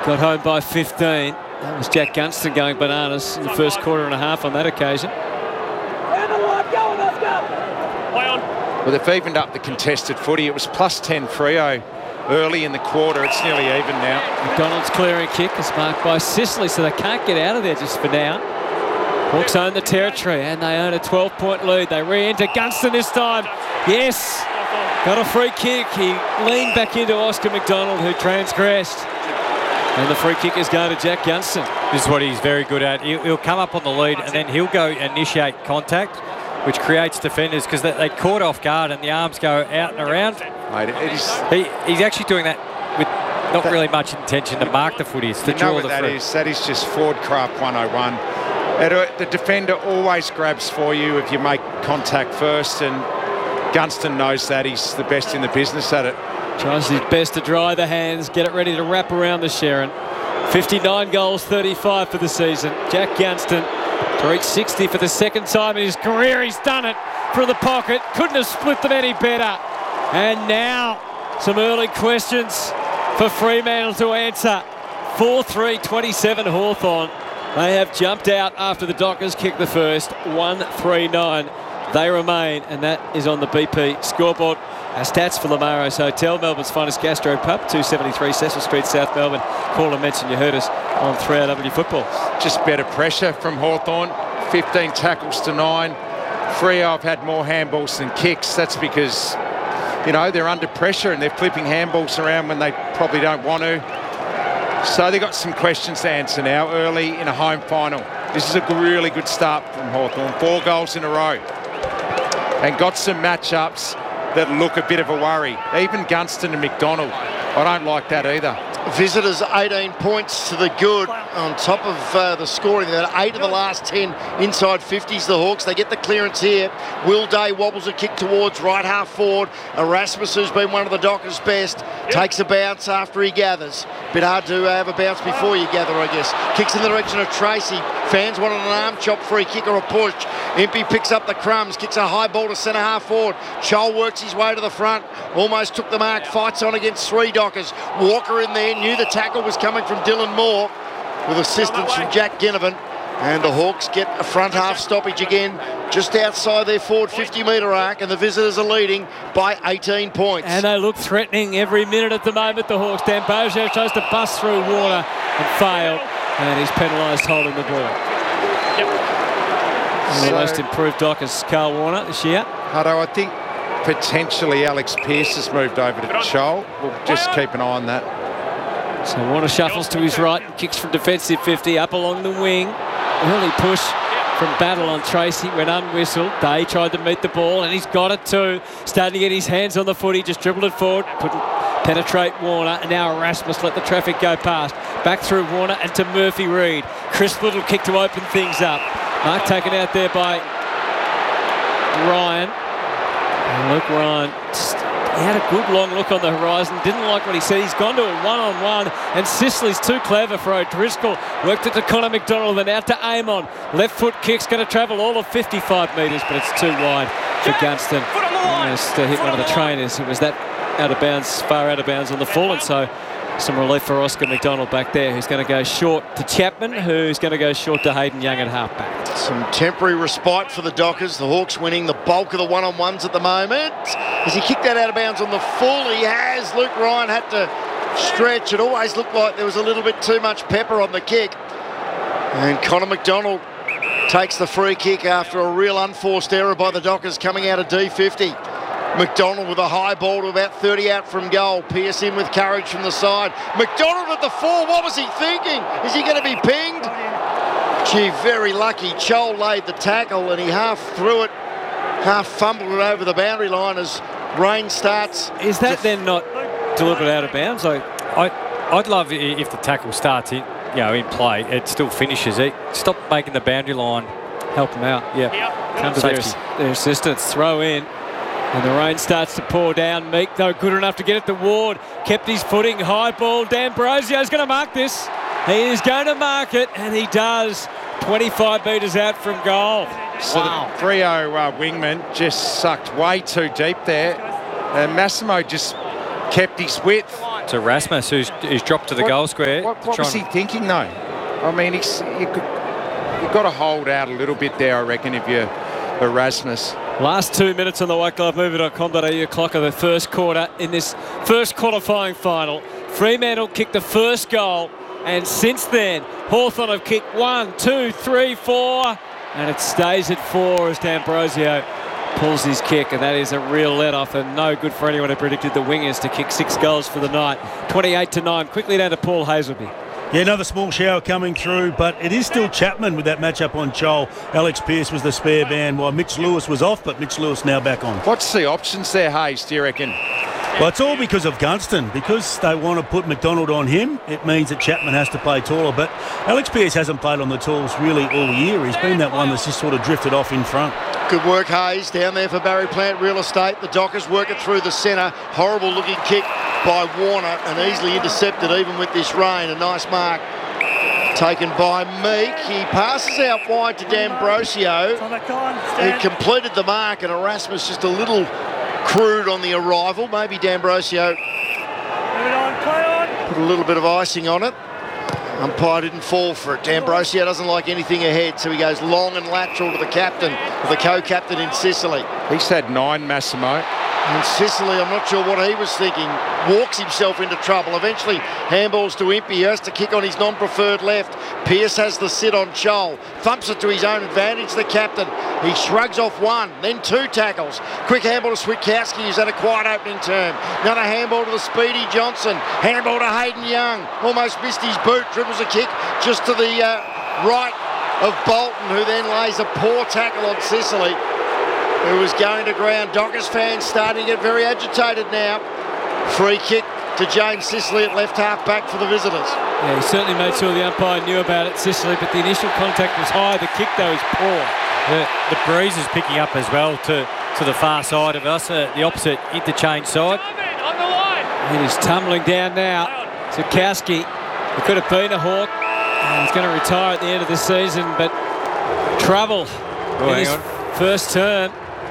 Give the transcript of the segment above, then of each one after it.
got home by 15. That was Jack Gunston going bananas in the first quarter and a half on that occasion. Well, they've evened up the contested footy. It was plus 10 Freo early in the quarter. It's nearly even now. McDonald's clearing kick is marked by Sicily, so they can't get out of there just for now. Hawks own the territory, and they own a 12-point lead. They re-enter Gunston this time. Yes, got a free kick. He leaned back into Oscar McDonald, who transgressed. And the free kick is going to Jack Gunston. This is what he's very good at. He'll come up on the lead, and then he'll go initiate contact, which creates defenders because they caught off guard and the arms go out and around. Mate, He's actually doing that with not really much intention to mark the footy. It's to draw the free. That is just forward craft 101. The defender always grabs for you if you make contact first, and Gunston knows that. He's the best in the business at it. Tries his best to dry the hands, get it ready to wrap around the Sharon. 59 goals, 35 for the season. Jack Gunston to reach 60 for the second time in his career. He's done it from the pocket. Couldn't have split them any better. And now some early questions for Fremantle to answer. 4-3-27 Hawthorn. They have jumped out after the Dockers kicked the first. 1-3-9. They remain, and that is on the BP scoreboard. Our stats for Lamaros Hotel, Melbourne's finest gastro pub, 273 Cecil Street, South Melbourne. Call and mention you heard us on 3RW Football. Just better pressure from Hawthorn. 15 tackles to 9. Freo have had more handballs than kicks. That's because, you know, they're under pressure and they're flipping handballs around when they probably don't want to. So they've got some questions to answer now early in a home final. This is a really good start from Hawthorn. 4 goals in a row. And got some matchups that look a bit of a worry. Even Gunston and McDonald, I don't like that either. Visitors 18 points to the good on top of the scoring. They've had 8 of the last 10 inside 50s, the Hawks. They get the clearance here. Will Day wobbles a kick towards right half forward. Erasmus, who's been one of the Dockers' best, takes a bounce after he gathers. Bit hard to have a bounce before you gather, I guess. Kicks in the direction of Tracy. Fans wanted an arm chop, free kick or a push. Impey picks up the crumbs, kicks a high ball to centre half forward. Chol works his way to the front, almost took the mark, fights on against 3 Dockers. Walker in there, knew the tackle was coming from Dylan Moore with assistance from Jack Ginnivan. And the Hawks get a front half stoppage again, just outside their forward 50-metre arc, and the visitors are leading by 18 points. And they look threatening every minute at the moment, the Hawks. D'Ambrosio tries to bust through Warner and failed, and he's penalised holding the ball. The most improved Dockers, Carl Warner, this year. Hutto, I think potentially Alex Pearce has moved over to Chol. We'll just keep an eye on that. So Warner shuffles to his right and kicks from defensive 50 up along the wing. Early push from Battle on Tracy, went unwhistled. Day tried to meet the ball and he's got it too. Starting to get his hands on the footy, just dribbled it forward, couldn't penetrate Warner, and now Erasmus let the traffic go past. Back through Warner and to Murphy Reid. Crisp little kick to open things up. Mark taken out there by Ryan. And Luke Ryan, he had a good long look on the horizon, didn't like what he said. He's gone to a one-on-one, and Sicily's too clever for O'Driscoll. Worked it to Connor McDonald, and out to Amon. Left foot kick's going to travel all of 55 metres, but it's too wide for Gunston. Almost hit one of the trainers. It was that out of bounds, far out of bounds on the full, and so some relief for Oscar McDonald back there, who's going to go short to Chapman, who's going to go short to Hayden Young at halfback. Some temporary respite for the Dockers. The Hawks winning the bulk of the one-on-ones at the moment. Has he kicked that out of bounds on the full? He has. Luke Ryan had to stretch. It always looked like there was a little bit too much pepper on the kick. And Connor McDonald takes the free kick after a real unforced error by the Dockers coming out of D50. McDonald with a high ball to about 30 out from goal. Pearce in with courage from the side. McDonald at the 4. What was he thinking? Is he going to be pinged? Gee, very lucky. Chol laid the tackle and he half threw it, half fumbled it over the boundary line as rain starts. Is that then not delivered out of bounds? I'd love it if the tackle starts in play. It still finishes. Stop making the boundary line. Help them out. Yeah. Come to their assistance. Throw in. And the rain starts to pour down. Meek, though, good enough to get it to Ward. Kept his footing. High ball. D'Ambrosio's going to mark this. He is going to mark it, and he does. 25 metres out from goal. So the Freo wingman just sucked way too deep there. And Massimo just kept his width. to Rasmus, who's dropped to the goal square. What was he thinking, though? I mean, you've got to hold out a little bit there, I reckon, if you're Erasmus. Last 2 minutes on the whiteglovemovie.com.au clock of the first quarter in this first qualifying final. Fremantle kicked the first goal, and since then, Hawthorn have kicked 1, 2, 3, 4, and it stays at 4 as D'Ambrosio pulls his kick, and that is a real let-off and no good for anyone who predicted the Wingers to kick 6 goals for the night. 28-9. Quickly down to Paul Hazelby. Yeah, another small shower coming through, but it is still Chapman with that matchup on Joel. Alex Pearce was the spare man while Mitch Lewis was off, but Mitch Lewis now back on. What's the options there, Hayes, do you reckon? Well, it's all because of Gunston. Because they want to put McDonald on him, it means that Chapman has to play taller. But Alex Pearce hasn't played on the tools really all year. He's been that one that's just sort of drifted off in front. Good work, Hayes, down there for Barry Plant Real Estate. The Dockers work it through the centre. Horrible looking kick by Warner and easily intercepted even with this rain. A nice mark taken by Meek. He passes out wide to D'Ambrosio. He completed the mark, and Erasmus just a little crude on the arrival. Maybe D'Ambrosio put a little bit of icing on it. Umpire didn't fall for it. D'Ambrosio doesn't like anything ahead, so he goes long and lateral to the captain, or the co-captain in Sicily. He's had 9, Massimo. And Sicily, I'm not sure what he was thinking, walks himself into trouble. Eventually, handballs to Impey. He has to kick on his non-preferred left. Pearce has the sit on Chol. Thumps it to his own advantage, the captain. He shrugs off 1, then 2 tackles. Quick handball to Switkowski, who's had a quiet opening term. Another handball to the speedy Johnson. Handball to Hayden Young. Almost missed his boot. Dribbles a kick just to the right of Bolton, who then lays a poor tackle on Sicily, who was going to ground. Dockers fans starting to get very agitated now. Free kick to James Sicily at left half back for the visitors. Yeah, he certainly made sure the umpire knew about it, Sicily, but the initial contact was high. The kick, though, is poor. The breeze is picking up as well to the far side of us, the opposite interchange side. And he's tumbling down now. Switkowski, he could have been a Hawk, and he's going to retire at the end of the season, but trouble in his first turn.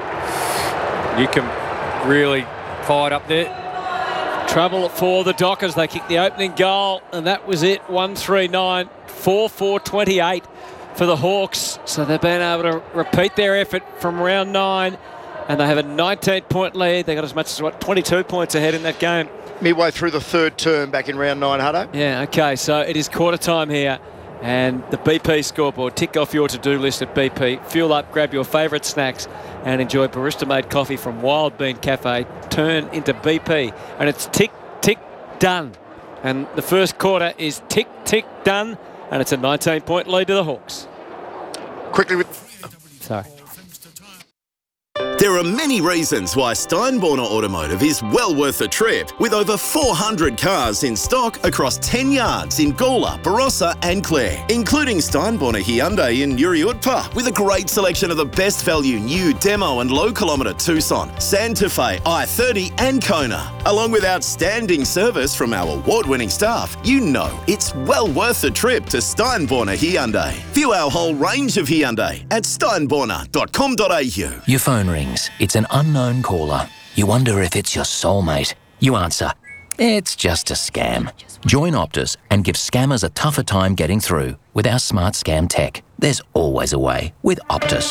You can really fired up there. Trouble for the Dockers. They kicked the opening goal, and that was it. 1-3-9, 4-4-28 for the Hawks. So they've been able to repeat their effort from round 9, and they have a 19-point lead. They got as much as, 22 points ahead in that game. Midway through the third term back in round 9, Hutto. Yeah, okay, so it is quarter time here. And the BP scoreboard. Tick off your to-do list at BP. Fuel up, grab your favourite snacks, and enjoy barista-made coffee from Wild Bean Cafe. Turn into BP. And it's tick, tick, done. And the first quarter is tick, tick, done. And it's a 19-point lead to the Hawks. Quickly with... Sorry. There are many reasons why Steinborner Automotive is well worth a trip, with over 400 cars in stock across 10 yards in Gawler, Barossa and Clare, including Steinborner Hyundai in Uriutpa, with a great selection of the best value new demo and low kilometre Tucson, Santa Fe, i30 and Kona. Along with outstanding service from our award-winning staff, you know it's well worth a trip to Steinborner Hyundai. View our whole range of Hyundai at steinborner.com.au. Your phone rings. It's an unknown caller. You wonder if it's your soulmate. You answer, it's just a scam. Join Optus and give scammers a tougher time getting through with our smart scam tech. There's always a way with Optus.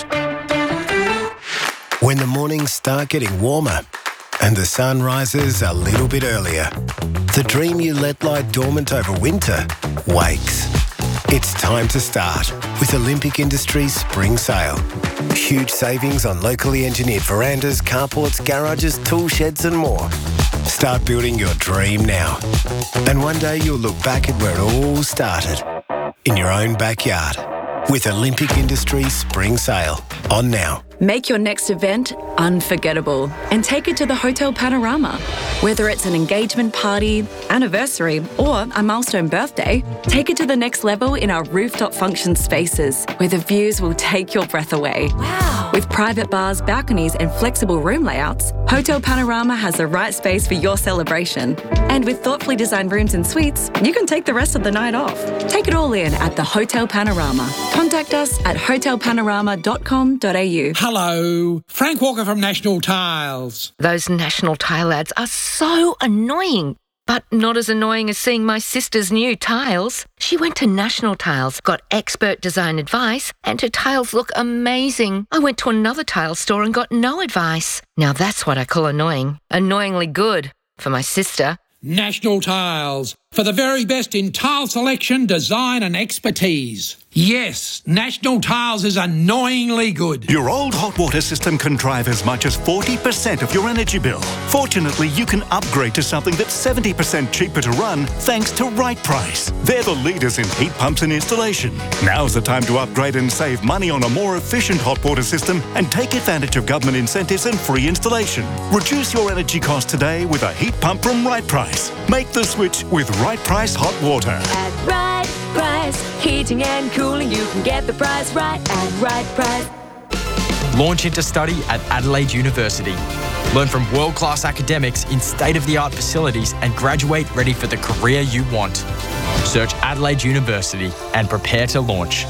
When the mornings start getting warmer and the sun rises a little bit earlier, the dream you let lie dormant over winter wakes. It's time to start with Olympic Industries Spring Sale. Huge savings on locally engineered verandas, carports, garages, tool sheds and more. Start building your dream now. And one day you'll look back at where it all started. In your own backyard. With Olympic Industries Spring Sale. On now. Make your next event unforgettable and take it to the Hotel Panorama. Whether it's an engagement party, anniversary, or a milestone birthday, take it to the next level in our rooftop function spaces, where the views will take your breath away. Wow! With private bars, balconies, and flexible room layouts, Hotel Panorama has the right space for your celebration. And with thoughtfully designed rooms and suites, you can take the rest of the night off. Take it all in at the Hotel Panorama. Contact us at hotelpanorama.com.au. Hello, Frank Walker from National Tiles. Those National Tile ads are so annoying. But not as annoying as seeing my sister's new tiles. She went to National Tiles, got expert design advice, and her tiles look amazing. I went to another tile store and got no advice. Now that's what I call annoying. Annoyingly good for my sister. National Tiles, for the very best in tile selection, design and expertise. Yes, National Tiles is annoyingly good. Your old hot water system can drive as much as 40% of your energy bill. Fortunately, you can upgrade to something that's 70% cheaper to run thanks to Right Price. They're the leaders in heat pumps and installation. Now's the time to upgrade and save money on a more efficient hot water system and take advantage of government incentives and free installation. Reduce your energy costs today with a heat pump from Right Price. Make the switch with Right Price Hot Water. At Right Price, heating and cooling, you can get the price right at Right Price. Launch into study at Adelaide University. Learn from world-class academics in state-of-the-art facilities and graduate ready for the career you want. Search Adelaide University and prepare to launch.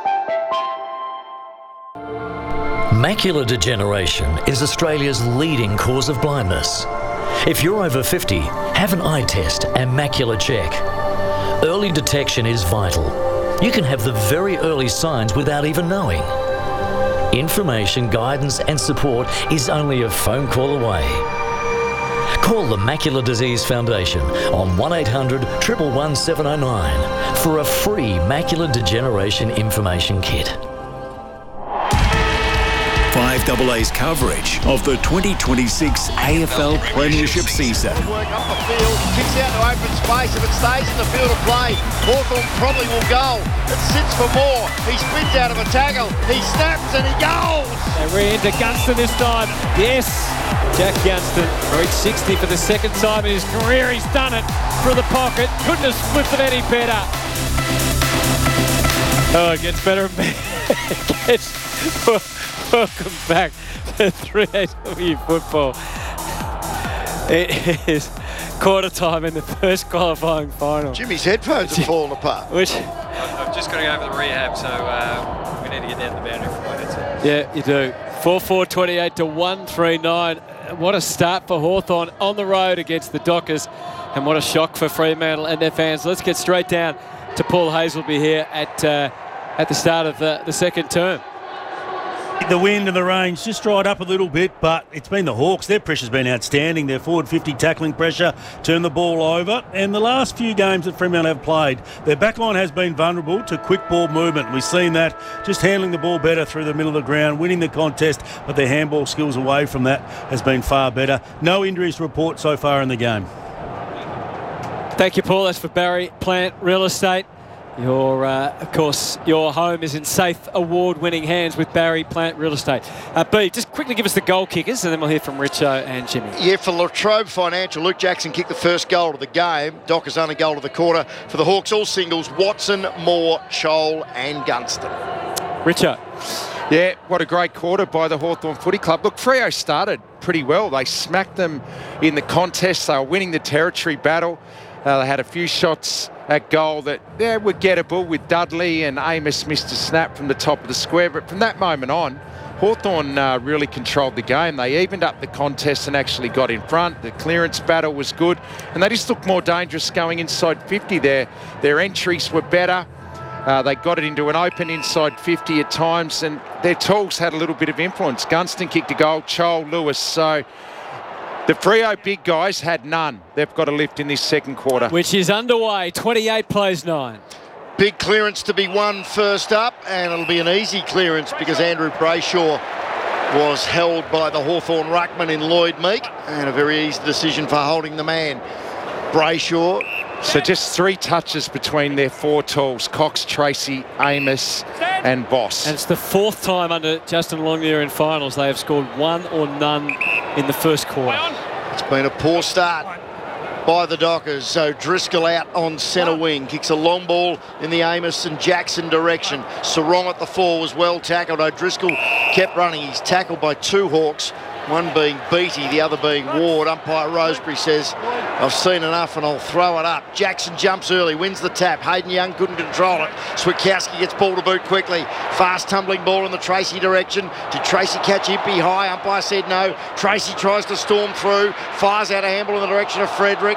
Macular degeneration is Australia's leading cause of blindness. If you're over 50, have an eye test and macular check. Early detection is vital. You can have the very early signs without even knowing. Information, guidance and support is only a phone call away. Call the Macular Disease Foundation on 1800 111 709 for a free macular degeneration information kit. 5AA's coverage of the 2026 AFL Premiership season. Work up the field, kicks out to open space. If it stays in the field of play, Hawthorn probably will go. It sits for more. He spins out of a tackle. He snaps and he goes. They re-enter Gunston this time. Yes, Jack Gunston reached 60 for the second time in his career. He's done it through the pocket. Couldn't have flipped it any better. Oh, it gets better and better. Welcome back to 3AW football. It is quarter time in the first qualifying final. Jimmy's headphones have fallen apart. I've just got to go over the rehab, so we need to get down the boundary for my headset. Yeah, you do. 4-4-28 to 1-3-9. What a start for Hawthorn on the road against the Dockers. And what a shock for Fremantle and their fans. Let's get straight down to Paul Hazelby here at the start of the second term. The wind and the rain's just dried up a little bit, but it's been the Hawks. Their pressure's been outstanding. Their forward 50 tackling pressure, turned the ball over. And the last few games that Fremantle have played, their backline has been vulnerable to quick ball movement. We've seen that, just handling the ball better through the middle of the ground, winning the contest, but their handball skills away from that has been far better. No injuries to report so far in the game. Thank you, Paul. That's for Barry Plant Real Estate. Of course, your home is in safe, award-winning hands with Barry Plant Real Estate. B, just quickly give us the goal kickers, and then we'll hear from Richo and Jimmy. Yeah, for Latrobe Financial, Luke Jackson kicked the first goal of the game. Dockers only goal of the quarter. For the Hawks, all singles, Watson, Moore, Scholl and Gunston. Richo. Yeah, what a great quarter by the Hawthorn Footy Club. Look, Freo started pretty well. They smacked them in the contest. They were winning the territory battle. They had a few shots at goal that were gettable with Dudley, and Amos missed a snap from the top of the square. But from that moment on, Hawthorn really controlled the game. They evened up the contest and actually got in front. The clearance battle was good, and they just looked more dangerous going inside 50 there. Their entries were better. They got it into an open inside 50 at times, and their tools had a little bit of influence. Gunston kicked a goal, Chol, Lewis. So the Freo big guys had none. They've got a lift in this second quarter. Which is underway. 28 plays 9. Big clearance to be won first up, and it'll be an easy clearance because Andrew Brayshaw was held by the Hawthorn ruckman in Lloyd Meek, and a very easy decision for holding the man. Brayshaw. So just 3 touches between their 4 tools, Cox, Tracy, Amos and Boss. And it's the 4th time under Justin Longyear in finals they have scored 1 or none in the first quarter. It's been a poor start by the Dockers. So Driscoll out on centre wing, kicks a long ball in the Amos and Jackson direction. Sarong at the 4 was well tackled. O'Driscoll kept running. He's tackled by 2 Hawks, one being Beattie, the other being Ward. Umpire Roseberry says, I've seen enough and I'll throw it up. Jackson jumps early, wins the tap. Hayden Young couldn't control it. Switkowski gets ball to boot quickly. Fast tumbling ball in the Tracy direction. Did Tracy catch Impey high? Umpire said no. Tracy tries to storm through, fires out a handball in the direction of Frederick.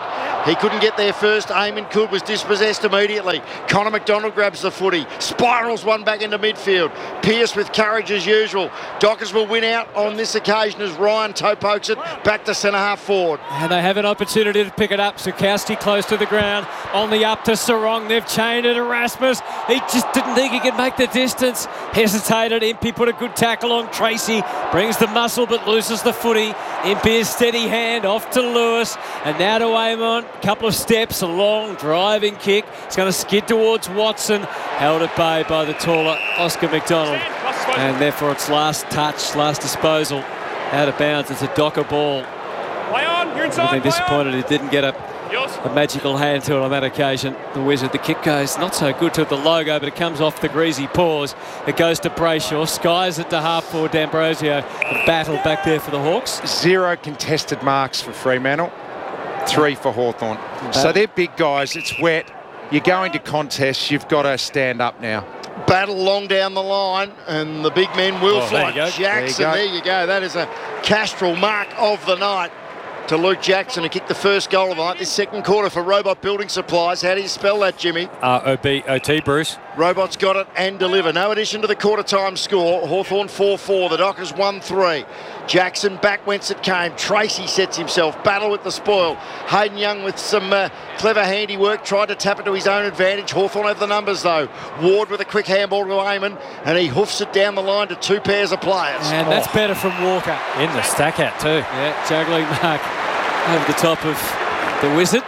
He couldn't get there first. Eamon could, was dispossessed immediately. Connor McDonald grabs the footy. Spirals one back into midfield. Pearce with courage as usual. Dockers will win out on this occasion as Ryan toe pokes it back to centre half forward. And they have an opportunity to pick it up. Sukowski close to the ground. On the up to Sarong. They've chained it. Erasmus. He just didn't think he could make the distance. Hesitated. Impey put a good tackle on Tracy. Brings the muscle but loses the footy. Impey a steady hand off to Lewis. And now to Amon. Couple of steps. A long driving kick. It's going to skid towards Watson. Held at bay by the taller Oscar McDonald. And therefore it's last touch, last disposal. Out of bounds. It's a Docker ball. I've been disappointed he didn't get a magical hand to it on that occasion. The Wizard, the kick goes not so good to the logo, but it comes off the greasy paws. It goes to Brayshaw, skies it to half forward D'Ambrosio. A battle back there for the Hawks. 0 contested marks for Fremantle, 3 for Hawthorn. So they're big guys, it's wet. You're going to contests, you've got to stand up now. Battle long down the line, and the big men will fly. Jackson, there you go. That is a Castrol mark of the night to Luke Jackson, who kicked the first goal of the night. This second quarter for Robot Building Supplies. How do you spell that, Jimmy? R-O-B-O-T, Bruce. Robot's got it and deliver. No addition to the quarter time score. Hawthorn 4-4. The Dockers 1-3. Jackson back whence it came. Tracy sets himself. Battle with the spoil. Hayden Young with some clever handiwork. Tried to tap it to his own advantage. Hawthorn have the numbers though. Ward with a quick handball to Eamon, and he hoofs it down the line to 2 pairs of players. And that's better from Walker. In the stack out too. Yeah, juggling mark over the top of the Wizard.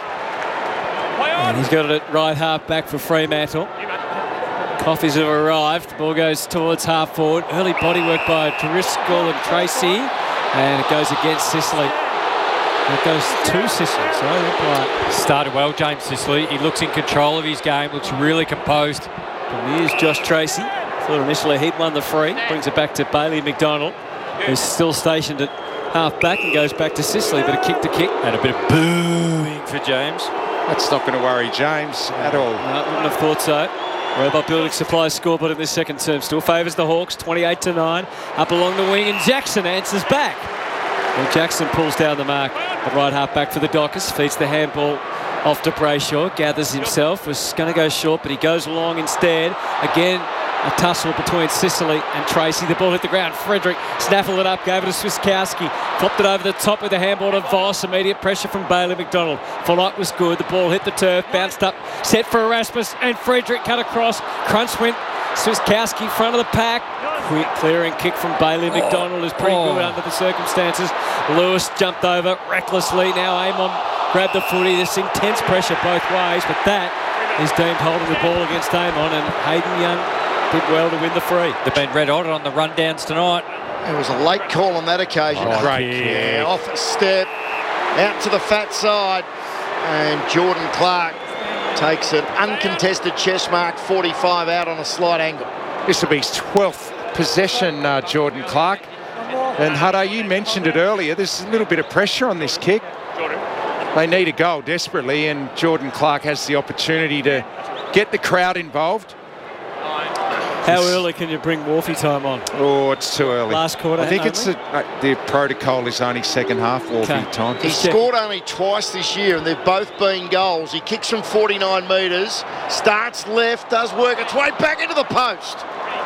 And he's got it at right half back for Fremantle. Coffees have arrived. Ball goes towards half forward. Early body work by Driscoll and Tracy. And it goes against Sicily. It goes to Sicily. So started well, James Sicily. He looks in control of his game. Looks really composed. And here's Josh Tracy. Thought initially he'd won the free. Brings it back to Bailey McDonald, who's still stationed at half back and goes back to Sicily. But a kick to kick. And a bit of booing for James. That's not going to worry James at all. No, wouldn't have thought so. Robot Building Supplies scoreboard in this second term still favours the Hawks, 28-9. Up along the wing, and Jackson answers back. Well, Jackson pulls down the mark at right half back for the Dockers, feeds the handball off to Brayshaw, gathers himself, was going to go short, but he goes long instead. Again, a tussle between Sicily and Tracy. The ball hit the ground. Frederick snaffled it up, gave it to Swiskowski. Flopped it over the top with the handball to Voss. Immediate pressure from Bailey McDonald. Follock was good. The ball hit the turf, bounced up, set for Erasmus, and Frederick cut across. Crunch went Swiskowski, front of the pack. Quick clearing kick from Bailey McDonald is pretty good under the circumstances. Lewis jumped over recklessly. Now Amon grabbed the footy. This intense pressure both ways, but that is deemed holding the ball against Amon, and Hayden Young did well to win the free. They've been red-hot on the rundowns tonight. It was a late call on that occasion. Great. Yeah, off a step, out to the fat side, and Jordan Clark takes an uncontested chest mark 45 out on a slight angle. This will be his 12th possession, Jordan Clark. And Hutto, you mentioned it earlier, there's a little bit of pressure on this kick. They need a goal desperately, and Jordan Clark has the opportunity to get the crowd involved. How early can you bring Wharfie time on? Oh, it's too early. Last quarter. I think it's the protocol is only second half Wharfie time. He scored only twice this year, and they've both been goals. He kicks from 49 metres, starts left, does work its way back into the post.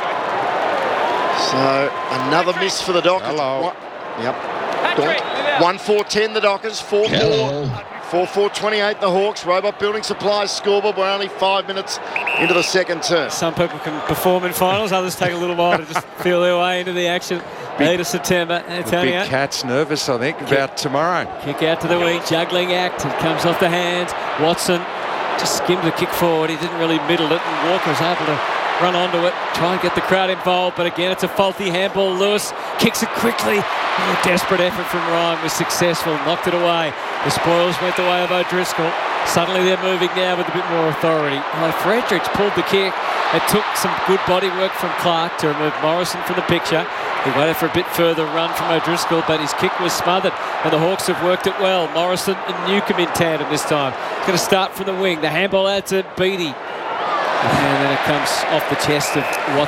So another miss for the Dockers. Hello. Yep. 1-4-10 the Dockers. 4-4. 4-4-28 the Hawks. Robot Building Supplies scoreboard. We're only 5 minutes into the second term. Some people can perform in finals. Others take a little while to just feel their way into the action. 8 of September. The big cat's nervous, I think, about tomorrow. Kick out to the wing. Juggling act. It comes off the hands. Watson just skimmed the kick forward. He didn't really middle it, and Walker was able to run onto it, try and get the crowd involved, but again it's a faulty handball. Lewis kicks it quickly. A desperate effort from Ryan was successful, knocked it away. The spoils went the way of O'Driscoll. Suddenly they're moving now with a bit more authority. Fredericks pulled the kick. It took some good body work from Clark to remove Morrison from the picture. He waited for a bit further run from O'Driscoll, but his kick was smothered, and the Hawks have worked it well. Morrison and Newcomb in tandem this time. Going to start from the wing. The handball out to Beattie. And then it comes off the chest of Watson.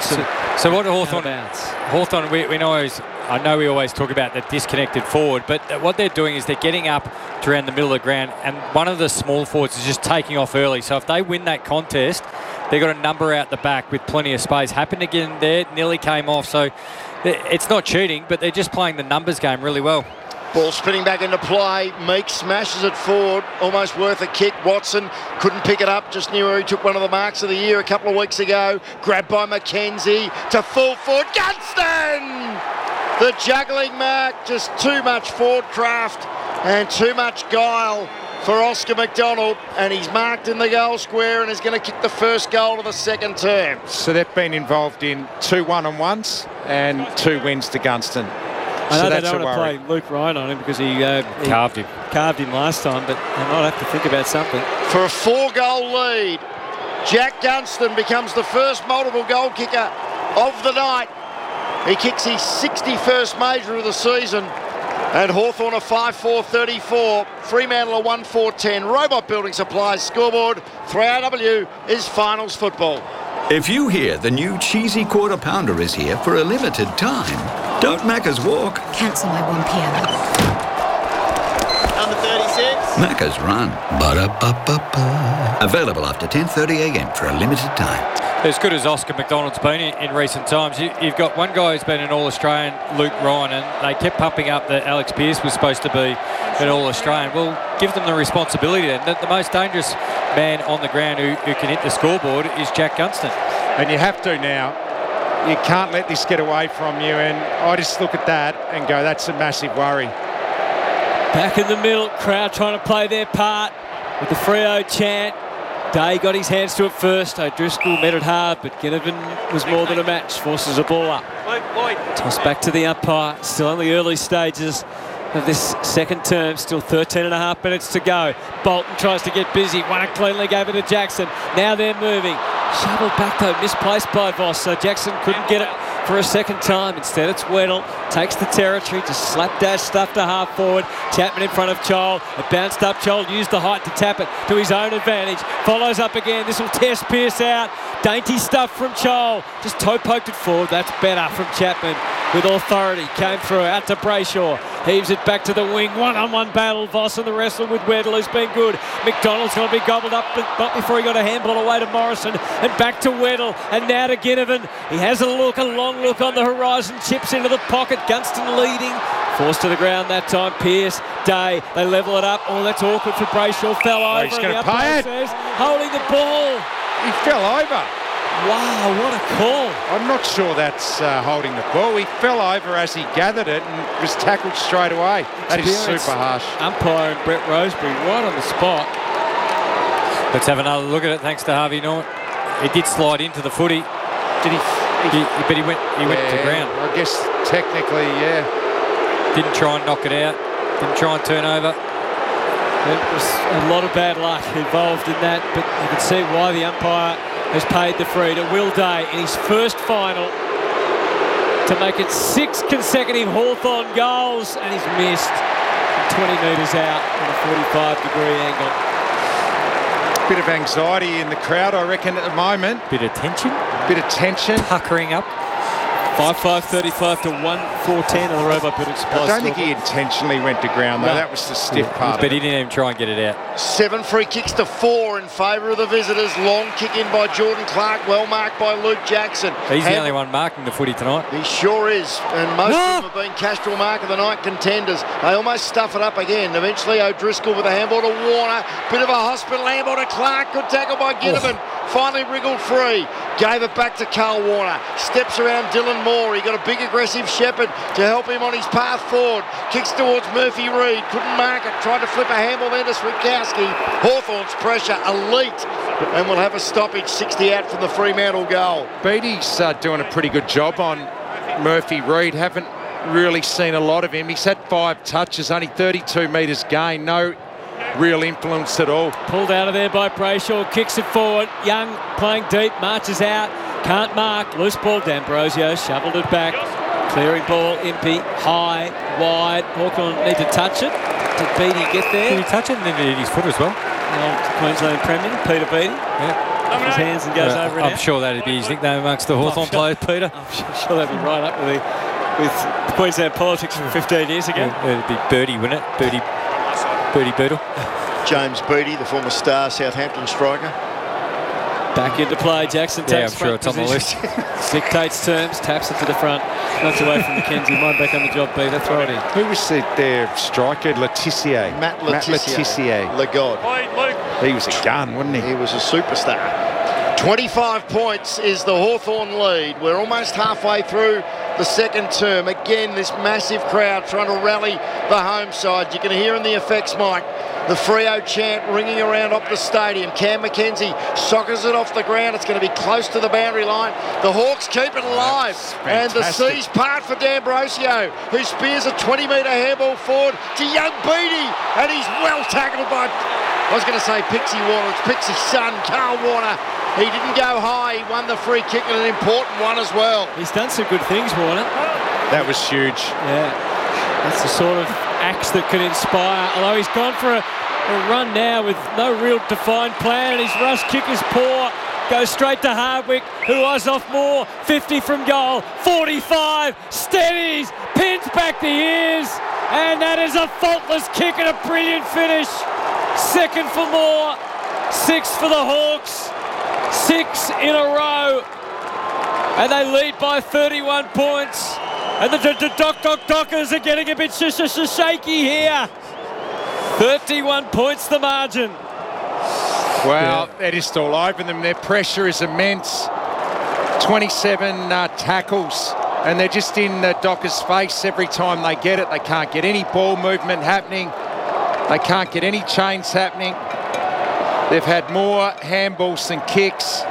So what Hawthorn, we know I know we always talk about the disconnected forward, but what they're doing is they're getting up to around the middle of the ground, and one of the small forwards is just taking off early. So if they win that contest, they've got a number out the back with plenty of space. Happened to get in there, nearly came off. So it's not cheating, but they're just playing the numbers game really well. Ball spinning back into play. Meek smashes it forward. Almost worth a kick. Watson couldn't pick it up. Just knew where he took one of the marks of the year a couple of weeks ago. Grabbed by McKenzie to full forward. Gunston! The juggling mark. Just too much forward craft and too much guile for Oscar McDonald. And he's marked in the goal square and is going to kick the first goal of the second term. So they've been involved in 2 1-on-1s and 2 wins to Gunston. I know So they that's don't a want to worry. play Luke Ryan on him because he Carved him last time, but they might have to think about something. For a 4-goal lead, Jack Gunston becomes the first multiple goal kicker of the night. He kicks his 61st major of the season. And Hawthorn a 5-4-34, Fremantle a 1-4-10. Robot Building Supplies scoreboard. 3AW is finals football. If you hear the new cheesy quarter pounder is here for a limited time, don't Macca's walk. Cancel my 1 p.m. Number 36. Macca's run. Ba-da-ba-ba-ba. Available after 10:30 a.m. for a limited time. As good as Oscar McDonald's been in recent times, you've got one guy who's been an All-Australian, Luke Ryan, and they kept pumping up that Alex Pearce was supposed to be an All-Australian. Well, give them the responsibility then. The most dangerous man on the ground who can hit the scoreboard is Jack Gunston. And you have to now. You can't let this get away from you. And I just look at that and go, that's a massive worry. Back in the middle, crowd trying to play their part with the Freo chant. Day got his hands to it first. O'Driscoll met it hard, but Ginnivan was more than a match. Forces a ball up. Toss back to the umpire. Still in the early stages of this second term. Still 13 and a half minutes to go. Bolton tries to get busy. Won it cleanly, gave it to Jackson. Now they're moving. Shoveled back though, misplaced by Voss. So Jackson couldn't get it for a second time. Instead it's Weddle. Takes the territory, just slapdash stuff to half forward. Chapman in front of Chol. It bounced up. Chol used the height to tap it to his own advantage. Follows up again. This will test Pearce out. Dainty stuff from Chol. Just toe poked it forward. That's better from Chapman with authority. Came through out to Brayshaw. Heaves it back to the wing. One-on-one battle. Voss in the wrestle with Weddle, who's been good. McDonald's going to be gobbled up, but not before he got a handball away to Morrison. And back to Weddle. And now to Ginnivan. He has a long look on the horizon. Chips into the pocket. Gunston leading. Forced to the ground that time. Pearce, Day. They level it up. Oh, that's awkward for Brayshaw. Fell over. He's going to pay it. Holding the ball. He fell over. Wow, what a call. I'm not sure that's holding the ball. He fell over as he gathered it and was tackled straight away. That is super harsh. Umpire and Brett Roseberry right on the spot. Let's have another look at it, thanks to Harvey Norton. He did slide into the footy. Did he? But he went to the ground. I guess technically, yeah. Didn't try and knock it out. Didn't try and turn over. There was a lot of bad luck involved in that, but you can see why the umpire has paid the free to Will Day in his first final to make it 6 consecutive Hawthorn goals, and he's missed from 20 metres out on a 45-degree angle. Bit of anxiety in the crowd, I reckon, at the moment. Bit of tension. Bit of tension. Puckering up. 5-5-35 to 1-4-10 on the Robot Building Supplies. I don't think he intentionally went to ground, though. No. That was the stiff part. But he didn't even try and get it out. 7 free kicks to 4 in favour of the visitors. Long kick in by Jordan Clark. Well marked by Luke Jackson. He's the only one marking the footy tonight. He sure is. And most of them have been Castrol Mark of the Night contenders. They almost stuff it up again. Eventually O'Driscoll with a handball to Warner. Bit of a hospital handball to Clark. Good tackle by Ginnivan. Finally wriggled free. Gave it back to Carl Warner. Steps around Dylan Moore. He got a big aggressive Shepherd to help him on his path forward. Kicks towards Murphy Reid. Couldn't mark it. Tried to flip a handball there to Switkowski. Hawthorn's pressure elite. And we'll have a stoppage. 60 out from the Fremantle goal. Beatty's doing a pretty good job on Murphy Reid. Haven't really seen a lot of him. He's had 5 touches, only 32 metres gained. No real influence at all. Pulled out of there by Brayshaw, kicks it forward. Young playing deep, marches out, can't mark. Loose ball, D'Ambrosio shoveled it back. Clearing ball, Impey, high, wide. Hawthorn need to touch it. Did Beatty get there? Did he touch it and then he hit his foot as well? Queensland Premier, Peter Beatty. Yeah. his hands and goes over and I'm out. sure that'd be his nickname amongst the Hawthorn players, Peter. I'm sure that'd be right up with Queensland politics from 15 years ago. It'd be Birdie, wouldn't it? Birdie Boodle. James Beattie, the former star Southampton striker. Back into play, Jackson takes I'm sure it's on the list. Dictates terms, taps it to the front, knocks away from McKenzie. Mind back on the job, Peter, throw it in. Who was their striker? Letitia. Matt Letitia. Le God. He was a gun, wasn't he? He was a superstar. 25 points is the Hawthorn lead. We're almost halfway through the second term. Again, this massive crowd trying to rally the home side. You can hear in the effects mic the Freo chant ringing around up the stadium. Cam McKenzie soccers it off the ground. It's going to be close to the boundary line. The Hawks keep it alive. And the seas part for D'Ambrosio, who spears a 20-metre handball forward to young Beattie. And he's well tackled by, I was going to say Pixie Warner. It's Pixie's son, Carl Warner. He didn't go high. He won the free kick and an important one as well. He's done some good things, Warner. That was huge. Yeah. That's the sort of axe that can inspire. Although he's gone for a run now with no real defined plan, and his rush kick is poor. Goes straight to Hardwick, who was off more. 50 from goal. 45. Steadies. Pins back the ears. And that is a faultless kick and a brilliant finish. Second for Moore. Sixth for the Hawks. 6 in a row. And they lead by 31 points. And the Dockers are getting a bit shaky here. 31 points the margin. Well, they're just all over them. Their pressure is immense. 27 tackles. And they're just in the Dockers' face every time they get it. They can't get any ball movement happening. They can't get any chains happening. They've had more handballs than kicks.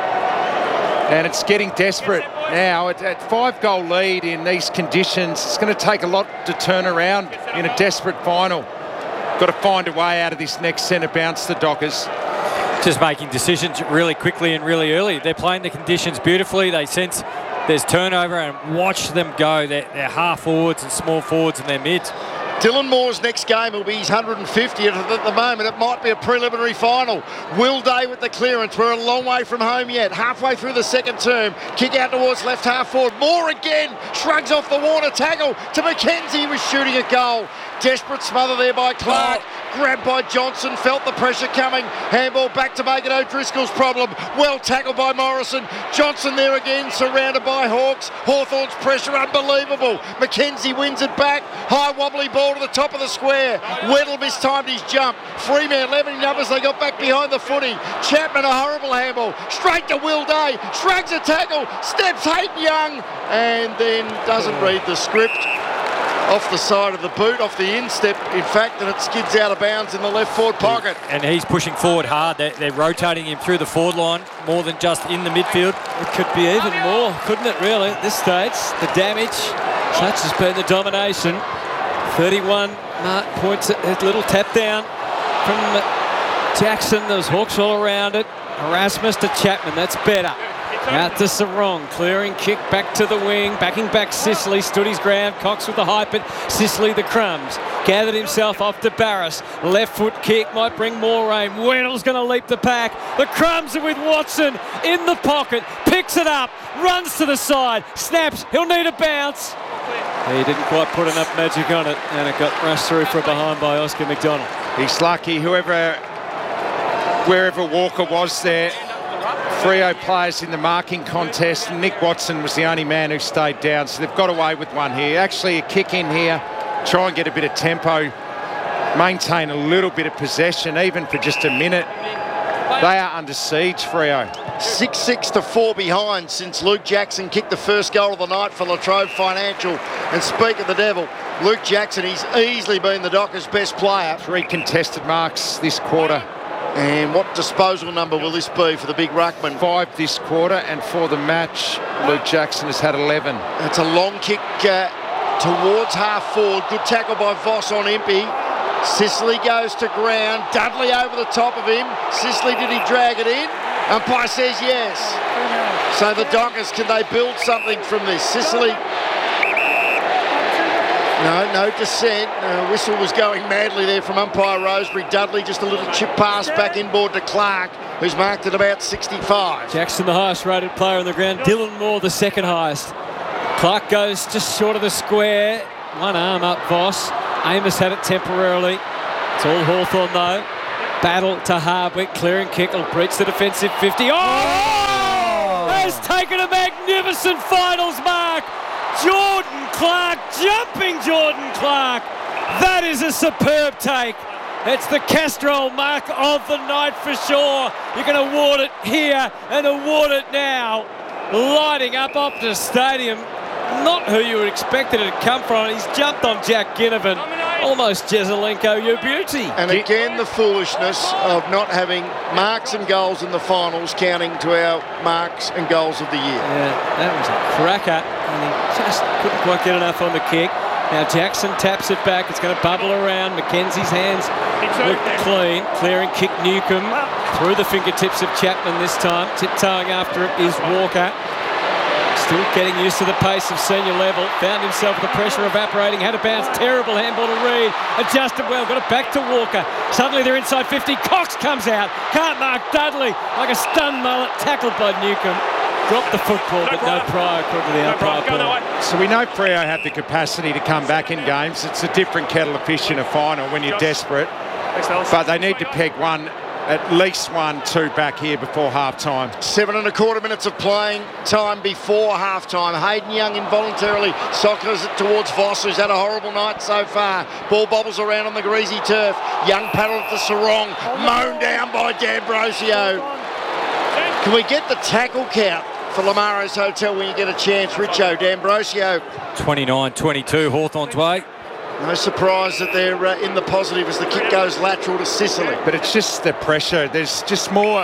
And it's getting desperate now. At 5-goal lead in these conditions, it's going to take a lot to turn around in a desperate final. Got to find a way out of this next centre bounce, the Dockers. Just making decisions really quickly and really early. They're playing the conditions beautifully. They sense there's turnover and watch them go. They're half forwards and small forwards and they're mids. Dylan Moore's next game will be his 150th. At the moment, it might be a preliminary final. Will Day with the clearance. We're a long way from home yet. Halfway through the second term. Kick out towards left half forward. Moore again. Shrugs off the Warner tackle to McKenzie, who was shooting a goal. Desperate smother there by Clark. Grabbed by Johnson. Felt the pressure coming. Handball back to make it O'Driscoll's problem. Well tackled by Morrison. Johnson there again, surrounded by Hawks. Hawthorn's pressure unbelievable. McKenzie wins it back. High wobbly ball to the top of the square. Weddle mistimed his jump. Freeman, 11 numbers, they got back behind the footy. Chapman, a horrible handball. Straight to Will Day. Shrugs a tackle. Steps Hayden Young. And then doesn't read the script. Off the side of the boot, off the instep, in fact, and it skids out of bounds in the left forward pocket. And he's pushing forward hard. They're rotating him through the forward line more than just in the midfield. It could be even more, couldn't it, really, at this stage? The damage, such has been the domination. 31 points, a little tap down from Jackson. Those Hawks all around it. Erasmus to Chapman, that's better. Out to Sarong, clearing kick back to the wing, backing back Sicily, stood his ground, Cox with the hype, but Sicily the crumbs, gathered himself off to Barras, left foot kick, might bring more rain, Weddle's going to leap the pack, the crumbs are with Watson, in the pocket, picks it up, runs to the side, snaps, he'll need a bounce. He didn't quite put enough magic on it, and it got rushed through from behind by Oscar McDonald. He's lucky, wherever Walker was there. Freo players in the marking contest. Nick Watson was the only man who stayed down, so they've got away with one here. Actually, a kick in here, try and get a bit of tempo, maintain a little bit of possession, even for just a minute. They are under siege, Freo. 6-6 to 4 behind since Luke Jackson kicked the first goal of the night for Latrobe Financial. And speak of the devil, Luke Jackson, he's easily been the Dockers' best player. 3 contested marks this quarter. And what disposal number will this be for the big ruckman? 5 this quarter, and for the match, Luke Jackson has had 11. It's a long kick towards half forward. Good tackle by Voss on Impey. Sicily goes to ground. Dudley over the top of him. Sicily, did he drag it in? Umpire says yes. So the Dockers, can they build something from this? Sicily... No dissent. Whistle was going madly there from umpire Rosebery. Dudley, just a little chip pass back inboard to Clark. who's marked at about 65. Jackson, the highest rated player on the ground. Dylan Moore, the second highest. Clark goes just short of the square. One arm up, Voss. Amos had it temporarily. It's all Hawthorn though. Battle to Hardwick. Clearing kick will breach the defensive 50. Oh! Has taken a magnificent finals mark. Jordan Clark, jumping Jordan Clark. That is a superb take. It's the Castrol mark of the night for sure. You can award it here and award it now. Lighting up Optus Stadium. Not who you would expect it to come from. He's jumped on Jack Ginnivan. Almost Jezelenko, your beauty. And again, the foolishness of not having marks and goals in the finals counting to our marks and goals of the year. Yeah, that was a cracker. And he just couldn't quite get enough on the kick. Now Jackson taps it back. It's going to bubble around. Mackenzie's hands look clean. Clearing kick Newcomb through the fingertips of Chapman this time. Tiptoeing after it is Walker. Still getting used to the pace of senior level. Found himself the pressure evaporating. Had a bounce. Terrible handball to Reid. Adjusted well. Got it back to Walker. Suddenly they're inside 50. Cox comes out. Can't mark Dudley. Like a stunned mullet. Tackled by Newcomb. Dropped the football, but no prior according to the umpire. So we know Freo have the capacity to come back in games. It's a different kettle of fish in a final when you're desperate. But they need to peg at least 1-2 back here before half-time. 7.25 minutes of playing time before half-time. Hayden Young involuntarily soccers it towards Voss, who's had a horrible night so far. Ball bobbles around on the greasy turf. Young paddled at the sarong. Mown down by D'Ambrosio. Can we get the tackle count for Lamaro's Hotel when you get a chance, Richo? D'Ambrosio. 29-22, Hawthorn's way. No surprise that they're in the positive as the kick goes lateral to Sicily. But it's just the pressure. There's just more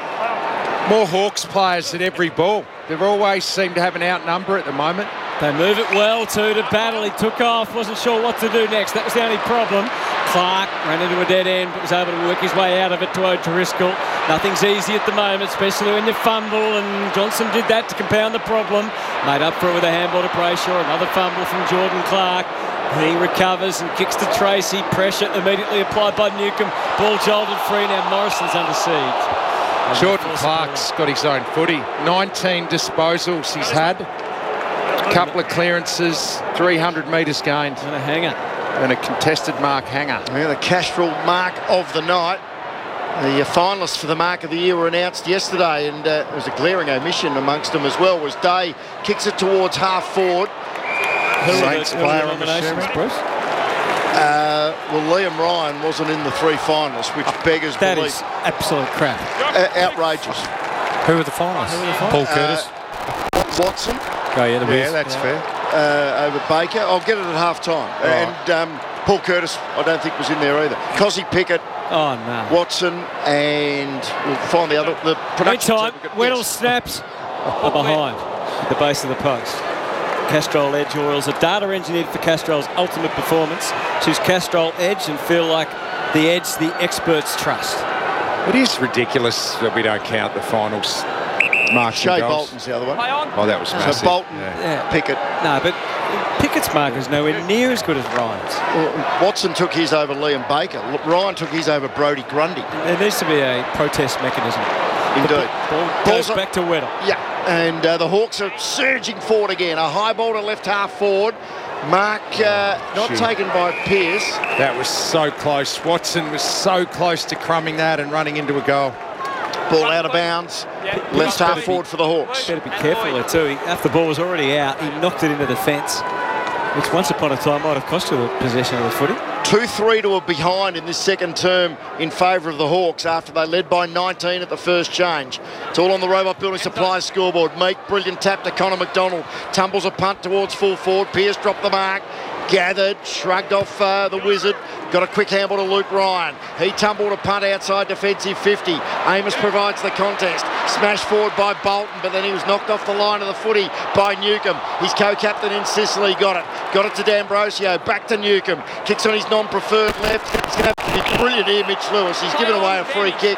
Hawks players at every ball. They always seem to have an outnumber at the moment. They move it well to Battle. He took off, wasn't sure what to do next. That was the only problem. Clark ran into a dead end, but was able to work his way out of it to O'Driscoll. Nothing's easy at the moment, especially when you fumble, and Johnson did that to compound the problem. Made up for it with a handball to Brayshaw. Another fumble from Jordan Clark. He recovers and kicks to Tracy. Pressure immediately applied by Newcomb. Ball jolted free. Now Morrison's under siege. Jordan Clark's got his own footy. 19 disposals he's had. A couple of clearances. 300 metres gained. And a hanger. And a contested mark hanger. Yeah, the Castrol mark of the night. The finalists for the mark of the year were announced yesterday, and there was a glaring omission amongst them as well. Was Day kicks it towards half forward. Saints player on the nominations, Bruce? Well, Liam Ryan wasn't in the 3 finalists, which beggars that belief. Is absolute crap. Outrageous. Who were the finalists? Paul Curtis. Watson. Oh, yeah, that's fair. Over Baker. I'll get it at half time. Right. And Paul Curtis, I don't think was in there either. Cosy Pickett. Oh, no. Watson, and we'll find the other. The production meantime, Weddle snaps are behind at the base of the post. Castrol Edge Oils, a data engineered for Castrol's ultimate performance. Choose Castrol Edge and feel like the edge the experts trust. It is ridiculous that we don't count the finals. Mark Shea Bolton's the other one. Oh, that was massive. So Bolton, Pickett. No, but Pickett's mark is nowhere near as good as Ryan's. Well, Watson took his over Liam Baker. Ryan took his over Brodie Grundy. There needs to be a protest mechanism. Indeed. Ball goes back to Weddle. Yeah, and the Hawks are surging forward again. A high ball to left half forward. Mark not taken by Pearce. That was so close. Watson was so close to crumbing that and running into a goal. Ball out of bounds. Left half forward for the Hawks. Better be careful there too. After the ball was already out, he knocked it into the fence, which once upon a time might have cost you the possession of the footy. 2-3 to a behind in this second term in favour of the Hawks after they led by 19 at the first change. It's all on the Robot Building Supplies scoreboard. Make brilliant tap to Connor McDonald. Tumbles a punt towards full forward. Pearce dropped the mark. Gathered, shrugged off the Wizard. Got a quick handball to Luke Ryan. He tumbled a punt outside defensive 50. Amos provides the contest. Smashed forward by Bolton, but then he was knocked off the line of the footy by Newcomb. His co-captain in Sicily got it. Got it to D'Ambrosio. Back to Newcomb. Kicks on his non-preferred left. It's going to have to be brilliant here, Mitch Lewis. He's given away a free kick.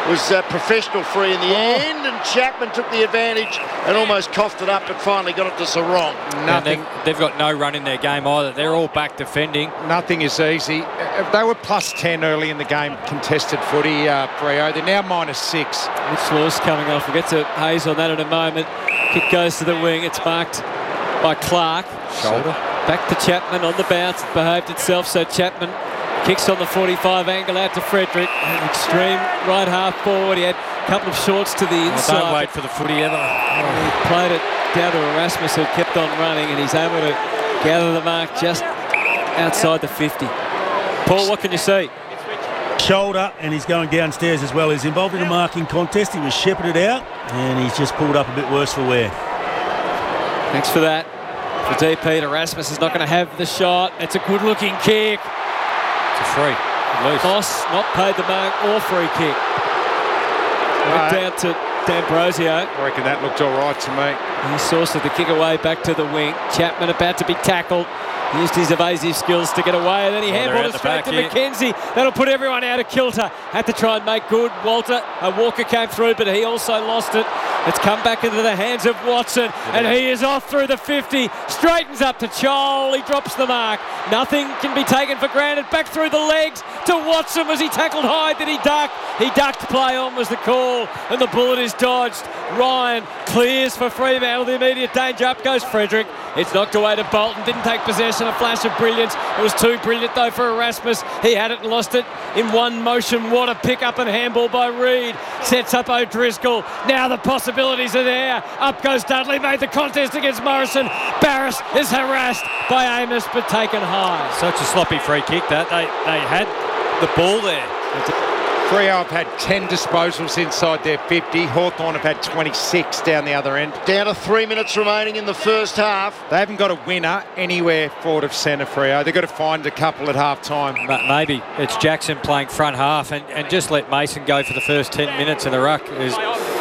was professional free in the end, and Chapman took the advantage and almost coughed it up, but finally got it to Sarong. Nothing. They've got no run in their game either. They're all back defending. Nothing is easy. They were plus 10 early in the game, contested footy, Freo. They're now minus 6. Mitch Lewis coming off. We'll get to Hayes on that in a moment. Kick goes to the wing. It's marked by Clark. Shoulder. Back to Chapman on the bounce. It behaved itself, so Chapman kicks on the 45 angle out to Frederick. An extreme right half forward. He had a couple of shorts to the inside. Don't wait for the footy ever. He played it down to Erasmus, who kept on running, and he's able to gather the mark just outside the 50. Paul, what can you see? Shoulder, and he's going downstairs as well. He's involved in a marking contest. He was shepherded out, and he's just pulled up a bit worse for wear. Thanks for that. For DP, Erasmus is not going to have the shot. It's a good-looking kick. It's a free. Moss not paid the mark or free kick. Went down to D'Ambrosio. I reckon that looked all right to me. He sourced the kick away back to the wing. Chapman about to be tackled. He used his evasive skills to get away, and then he handballed it straight to McKenzie. That'll put everyone out of kilter. Had to try and make good. Walker came through, but he also lost it. It's come back into the hands of Watson, and he is off through the 50. Straightens up to Chol. He drops the mark. Nothing can be taken for granted. Back through the legs to Watson. Was he tackled high? Did he duck? He ducked. Play on was the call, and the bullet is dodged. Ryan clears for Fremantle. The immediate danger. Up goes Frederick. It's knocked away to Bolton. Didn't take possession. A flash of brilliance. It was too brilliant though for Erasmus. He had it and lost it in one motion. What a pick up and handball by Reid. Sets up O'Driscoll. Now the possibilities are there. Up goes Dudley. Made the contest against Morrison. Barris is harassed by Amos but taken high. Such a sloppy free kick that. They had the ball there. Freo have had 10 disposals inside their 50. Hawthorn have had 26 down the other end. Down to 3 minutes remaining in the first half. They haven't got a winner anywhere forward of centre, Freo. They've got to find a couple at half time. But maybe it's Jackson playing front half and just let Mason go for the first 10 minutes in the ruck. As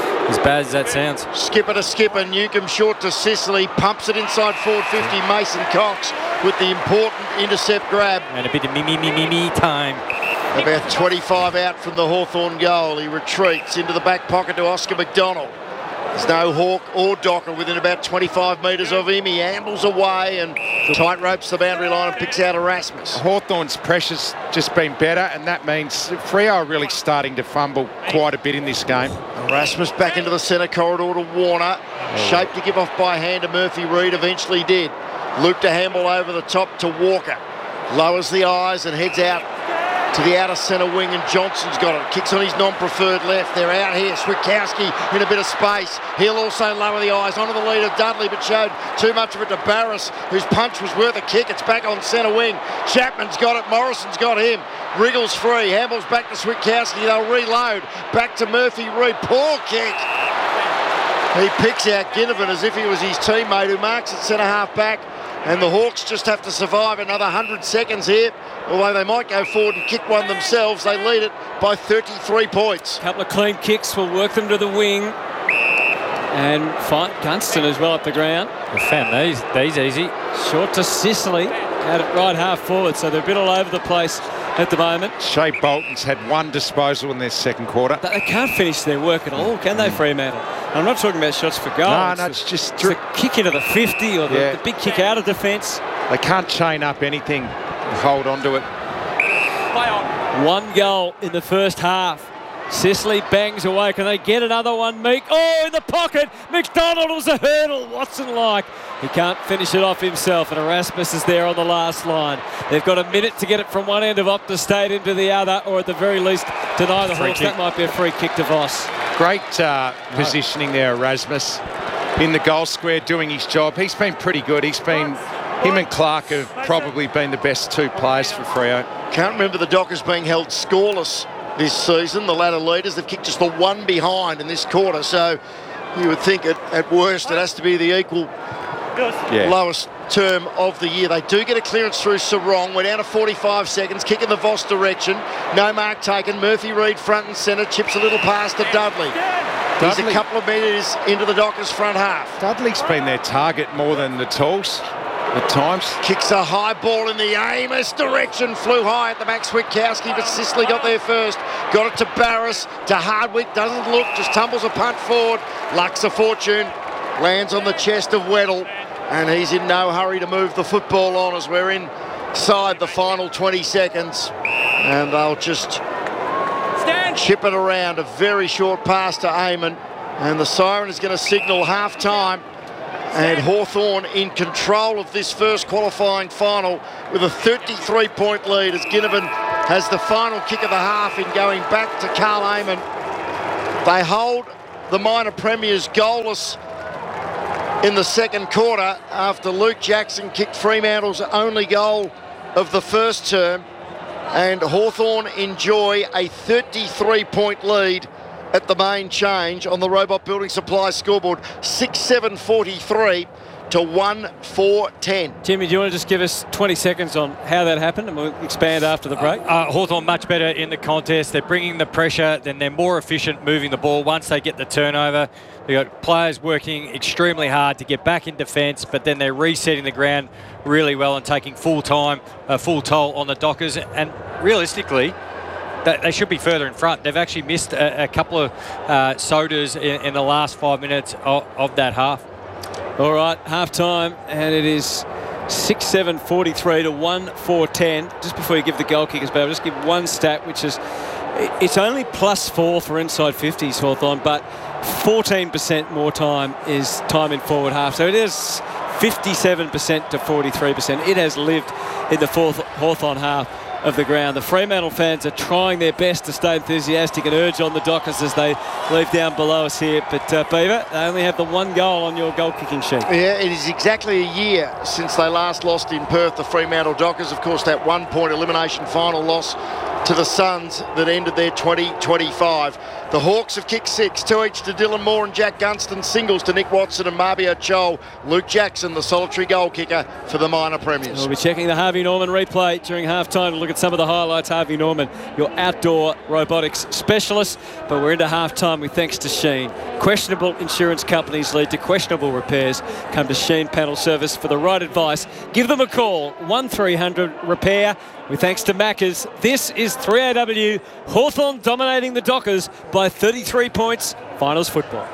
bad as that sounds. Skipper to skipper. Newcombe short to Sicily. Pumps it inside forward 50. Mason Cox with the important intercept grab. And a bit of me time. About 25 out from the Hawthorn goal. He retreats into the back pocket to Oscar McDonald. There's no Hawk or Docker within about 25 metres of him. He ambles away and tight ropes the boundary line and picks out Erasmus. Hawthorn's pressure's just been better, and that means Freo are really starting to fumble quite a bit in this game. Erasmus back into the centre corridor to Warner. Shaped to give off by hand to Murphy Reid. Eventually did. Luke to handball over the top to Walker. Lowers the eyes and heads out to the outer centre wing, and Johnson's got it. Kicks on his non-preferred left. They're out here. Switkowski in a bit of space. He'll also lower the eyes onto the lead of Dudley, but showed too much of it to Barris, whose punch was worth a kick. It's back on centre wing. Chapman's got it. Morrison's got him. Wriggles free. Handballs back to Switkowski. They'll reload. Back to Murphy Reid. Poor kick. He picks out Ginnivan as if he was his teammate, who marks at centre half back. And the Hawks just have to survive another 100 seconds here. Although they might go forward and kick one themselves, they lead it by 33 points. A couple of clean kicks will work them to the wing. And fight Gunston as well up the ground. We found these easy. Short to Sicily, out at right half forward, so they're a bit all over the place at the moment. Shea Bolton's had one disposal in their second quarter. They can't finish their work at all, can they, Fremantle? I'm not talking about shots for goal. No, it's just the kick into the 50 or the big kick out of defence. They can't chain up anything and hold on to it. One goal in the first half. Sicily bangs away. Can they get another one? Meek. Oh, in the pocket. McDonald was a hurdle. Watson-like. He can't finish it off himself, and Erasmus is there on the last line. They've got a minute to get it from one end of Optus State into the other, or at the very least deny the Hawks. That might be a free kick to Voss. Great positioning there, Erasmus, in the goal square, doing his job. He's been pretty good. Him and Clark have probably been the best two players for Freo. Can't remember the Dockers being held scoreless this season. The latter leaders, they've kicked just the one behind in this quarter, so you would think at worst it has to be the equal lowest term of the year. They do get a clearance through Sarong. We're down to 45 seconds. Kick in the Voss direction. No mark taken. Murphy Reid front and centre. Chips a little pass to Dudley. He's a couple of metres into the Dockers front half. Dudley's been their target more than the Tools. at times. Kicks a high ball in the Amos direction. Flew high at the back, Switkowski, but Sicily got there first. Got it to Barris, to Hardwick. Doesn't look, just tumbles a punt forward. Lucks a fortune. Lands on the chest of Weddle. And he's in no hurry to move the football on as we're inside the final 20 seconds. And they'll just chip it around. A very short pass to Eamon. And the siren is going to signal half-time. And Hawthorn in control of this first qualifying final with a 33-point lead as Ginnivan has the final kick of the half in going back to Carl Eamon. They hold the minor premiers goalless in the second quarter after Luke Jackson kicked Fremantle's only goal of the first term. And Hawthorn enjoy a 33-point lead at the main change on the Robot Building Supply scoreboard, 6-7-43 to 1-4-10. Jimmy, do you want to just give us 20 seconds on how that happened, and we'll expand after the break? Hawthorn much better in the contest. They're bringing the pressure, then they're more efficient moving the ball once they get the turnover. They've got players working extremely hard to get back in defence, but then they're resetting the ground really well and taking full toll on the Dockers. And realistically, they should be further in front. They've actually missed a couple of sodas in the last 5 minutes of that half. All right, half-time, and it is 6-7-43 to 1-4-10. Just before you give the goal kickers, but I'll just give one stat, which is it's only +4 for inside 50s, Hawthorn, but 14% more time is time in forward half. So it is 57% to 43%. It has lived in the fourth Hawthorn half of the ground. The Fremantle fans are trying their best to stay enthusiastic and urge on the Dockers as they leave down below us here. But Beaver, they only have the one goal on your goal kicking sheet. Yeah, it is exactly a year since they last lost in Perth, the Fremantle Dockers. Of course, that 1-point elimination final loss to the Suns that ended their 20-25. The Hawks have kicked 6, 2 each to Dylan Moore and Jack Gunston, singles to Nick Watson and Marbia Chol. Luke Jackson, the solitary goal kicker for the minor premiers. We'll be checking the Harvey Norman replay during halftime to look at some of the highlights. Harvey Norman, your outdoor robotics specialist. But we're into halftime with thanks to Sheen. Questionable insurance companies lead to questionable repairs. Come to Sheen Panel Service for the right advice. Give them a call, 1300-REPAIR. With thanks to Maccas, this is 3AW. Hawthorn dominating the Dockers by 33 points. Finals football.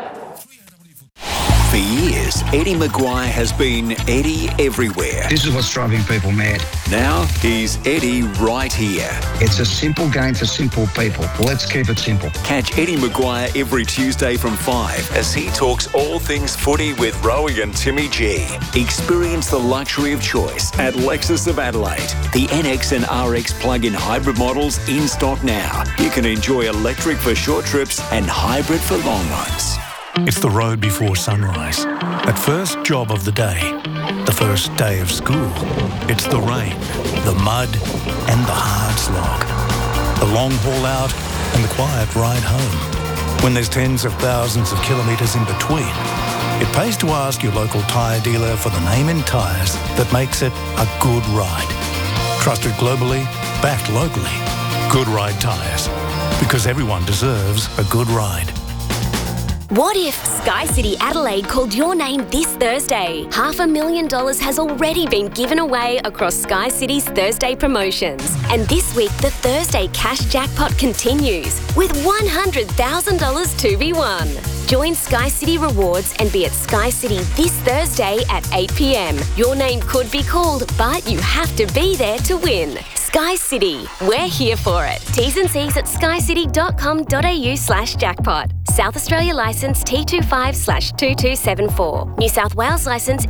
For years, Eddie Maguire has been Eddie everywhere. This is what's driving people mad. Now he's Eddie right here. It's a simple game for simple people. Let's keep it simple. Catch Eddie Maguire every Tuesday from 5 as he talks all things footy with Rowie and Timmy G. Experience the luxury of choice at Lexus of Adelaide. The NX and RX plug-in hybrid models in stock now. You can enjoy electric for short trips and hybrid for long ones. It's the road before sunrise. That first job of the day. The first day of school. It's the rain, the mud, and the hard slog. The long haul out and the quiet ride home. When there's tens of thousands of kilometres in between, it pays to ask your local tyre dealer for the name in tyres that makes it a good ride. Trusted globally, backed locally. Good Ride Tyres. Because everyone deserves a good ride. What if Sky City Adelaide called your name this Thursday? $500,000 has already been given away across Sky City's Thursday promotions. And this week, the Thursday cash jackpot continues with $100,000 to be won. Join Sky City Rewards and be at Sky City this Thursday at 8 p.m. Your name could be called, but you have to be there to win. Sky City, we're here for it. T's and C's at skycity.com.au/jackpot. South Australia licence T25/2274. New South Wales licence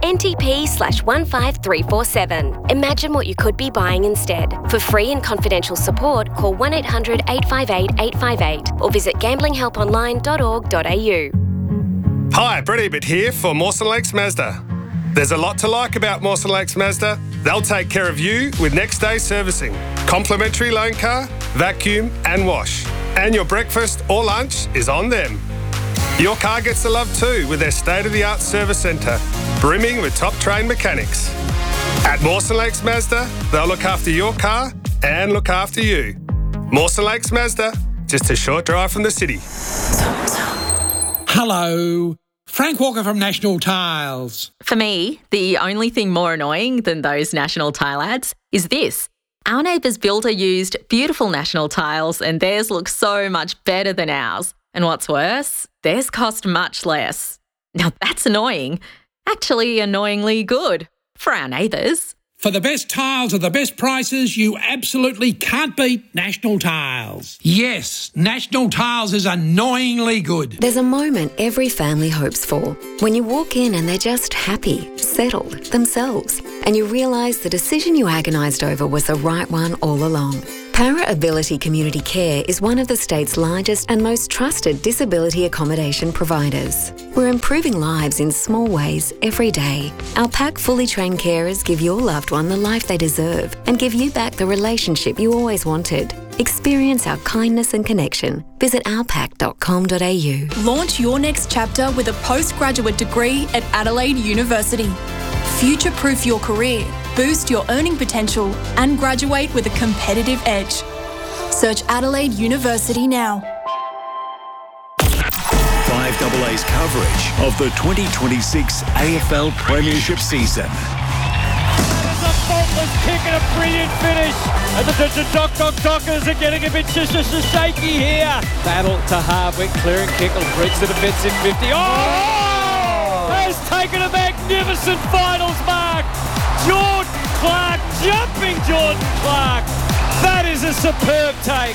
NTP/15347. Imagine what you could be buying instead. For free and confidential support, call 1-800-858-858 or visit gamblinghelponline.org.au. Hi, Brett Ebert here for Mawson Lakes Mazda. There's a lot to like about Mawson Lakes Mazda. They'll take care of you with next day servicing, complimentary loan car, vacuum and wash. And your breakfast or lunch is on them. Your car gets the love too with their state-of-the-art service centre, brimming with top-trained mechanics. At Mawson Lakes Mazda, they'll look after your car and look after you. Mawson Lakes Mazda, just a short drive from the city. Hello. Frank Walker from National Tiles. For me, the only thing more annoying than those National Tile ads is this. Our neighbour's builder used beautiful National Tiles and theirs looks so much better than ours. And what's worse, theirs cost much less. Now that's annoying. Actually, annoyingly good for our neighbours. For the best tiles at the best prices, you absolutely can't beat National Tiles. Yes, National Tiles is annoyingly good. There's a moment every family hopes for. When you walk in and they're just happy, settled, themselves, and you realise the decision you agonised over was the right one all along. Para Ability Community Care is one of the state's largest and most trusted disability accommodation providers. We're improving lives in small ways every day. Our PAC fully trained carers give your loved one the life they deserve and give you back the relationship you always wanted. Experience our kindness and connection. Visit ourpac.com.au. Launch your next chapter with a postgraduate degree at Adelaide University. Future-proof your career, boost your earning potential, and graduate with a competitive edge. Search Adelaide University now. 5AA's coverage of the 2026 AFL Premiership season. There's a faultless kick and a brilliant finish. And the Dockers are getting a bit shaky here. Battle to Hardwick, clearing kick will reach the defensive 50. Has taken a magnificent finals mark. Jordan Clark, jumping Jordan Clark. That is a superb take.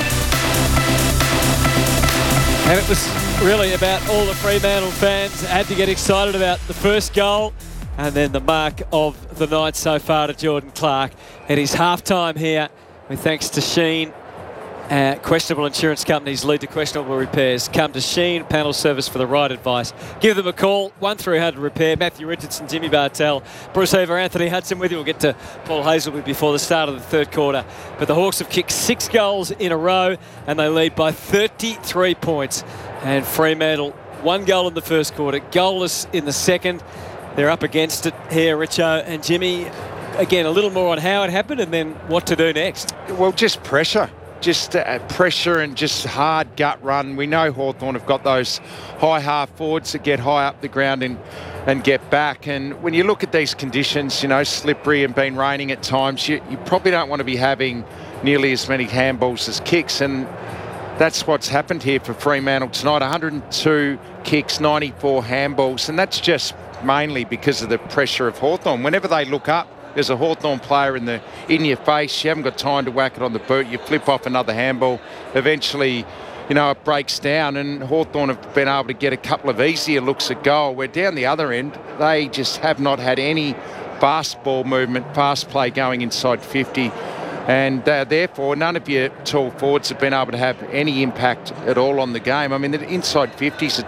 And it was really about all the Fremantle fans had to get excited about the first goal and then the mark of the night so far to Jordan Clark. It is half-time here with thanks to Sheen. Questionable insurance companies lead to questionable repairs. Come to Sheen Panel Service for the right advice. Give them a call. 1300 repair. Matthew Richardson, Jimmy Bartell, Bruce Heaver, Anthony Hudson with you. We'll get to Paul Hazelwood before the start of the third quarter. But the Hawks have kicked 6 goals in a row and they lead by 33 points. And Fremantle, 1 goal in the first quarter, goalless in the second. They're up against it here, Richo and Jimmy. Again, a little more on how it happened and then what to do next. Well, just pressure. Just pressure and just hard gut run. We know Hawthorn have got those high half forwards that get high up the ground and get back. And when you look at these conditions, you know, slippery and been raining at times, you probably don't want to be having nearly as many handballs as kicks. And that's what's happened here for Fremantle tonight. 102 kicks, 94 handballs. And that's just mainly because of the pressure of Hawthorn. Whenever they look up, there's a Hawthorn player in your face. You haven't got time to whack it on the boot. You flip off another handball. Eventually, you know, it breaks down, and Hawthorn have been able to get a couple of easier looks at goal. Where down the other end, they just have not had any fast ball movement, fast play going inside 50. And therefore, none of your tall forwards have been able to have any impact at all on the game. I mean, the inside 50s are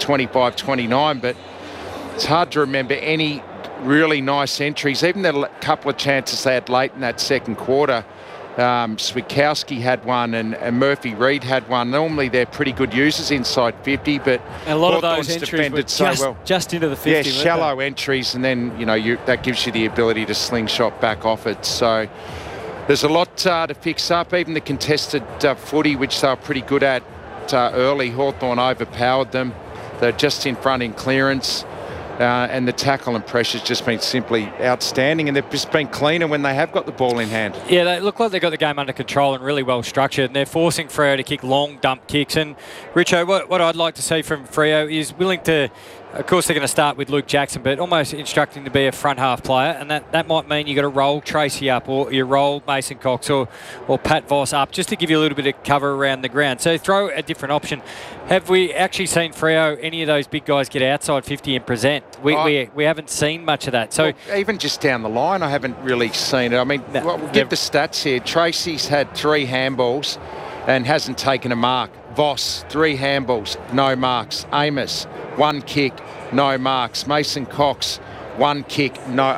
25-29, but it's hard to remember any really nice entries. Even the couple of chances they had late in that second quarter, Switkowski had one and Murphy Reid had one. Normally they're pretty good users inside 50, but and a lot of those entries were just into the 50. Yeah, shallow entries, and then that gives you the ability to slingshot back off it. So there's a lot to fix up. Even the contested footy, which they were pretty good at early, Hawthorn overpowered them. They're just in front in clearance. And the tackle and pressure's just been simply outstanding, and they've just been cleaner when they have got the ball in hand. Yeah, they look like they've got the game under control and really well structured, and they're forcing Freo to kick long dump kicks. And Richo, what I'd like to see from Freo is willing to, of course they're going to start with Luke Jackson, but almost instructing to be a front half player, and that might mean you've got to roll Tracy up, or you roll Mason Cox or Pat Voss up, just to give you a little bit of cover around the ground. So throw a different option. Have we actually seen Freo, any of those big guys, get outside 50 and present? We haven't seen much of that. So even just down the line, I haven't really seen it. I mean, we'll give the stats here. Tracy's had 3 handballs and hasn't taken a mark. Voss, 3 handballs, no marks. Amos, 1 kick, no marks. Mason Cox, 1 kick,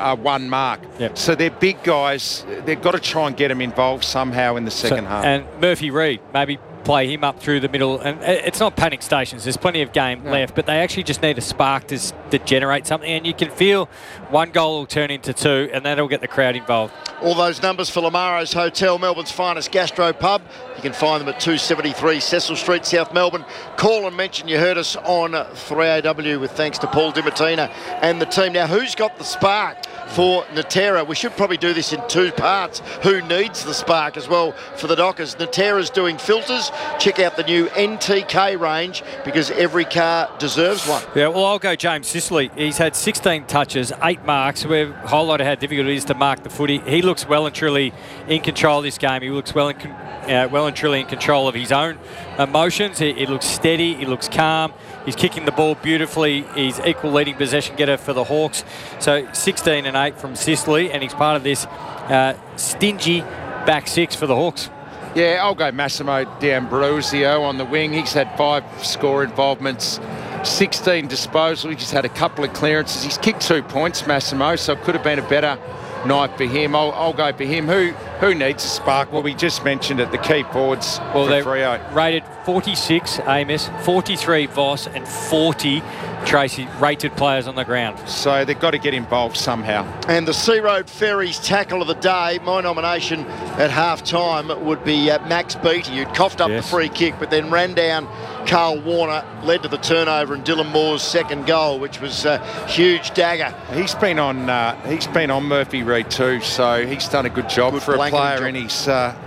1 mark. Yep. So they're big guys. They've got to try and get them involved somehow in the second half. And Murphy Reid, maybe play him up through the middle. And it's not panic stations. There's plenty of game left, but they actually just need a spark to generate something. And you can feel one goal will turn into two, and that'll get the crowd involved. All those numbers for Lamaro's Hotel, Melbourne's finest gastro pub. You can find them at 273 Cecil Street, South Melbourne. Call and mention you heard us on 3AW with thanks to Paul DiMartina and the team. Now, who's got the spark for Natera? We should probably do this in two parts. Who needs the spark as well for the Dockers? Natera's doing filters. Check out the new NTK range because every car deserves one. Yeah, well, I'll go James Sicily. He's had 16 touches, 8 marks. We've highlighted how difficult it is to mark the footy. He looks well and truly in control of this game. He looks well and truly in control of his own emotions. He looks steady. He looks calm. He's kicking the ball beautifully. He's equal leading possession getter for the Hawks. So 16 and 8 from Sicily, and he's part of this stingy back six for the Hawks. Yeah, I'll go Massimo D'Ambrosio on the wing. He's had 5 score involvements, 16 disposals. He just had a couple of clearances. He's kicked 2 points, Massimo, so it could have been a better night for him. I'll go for him. Who needs a spark? Well, we just mentioned it, the key forwards for Freo. Rated 46 Amos, 43 Voss, and 40 Tracy rated players on the ground. So they've got to get involved somehow. And the Sea Road Ferries tackle of the day, my nomination at half-time would be Max Beattie, who'd coughed up the free kick, but then ran down Carl Warner, led to the turnover and Dylan Moore's second goal, which was a huge dagger. He's been on Murphy Reid too, so he's done a good job for a player in his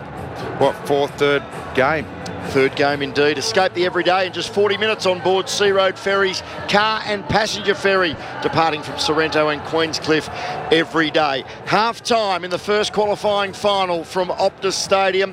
third game. Third game indeed. Escape the everyday in just 40 minutes on board Sea Road Ferries, car and passenger ferry departing from Sorrento and Queenscliff every day. Half-time in the first qualifying final from Optus Stadium.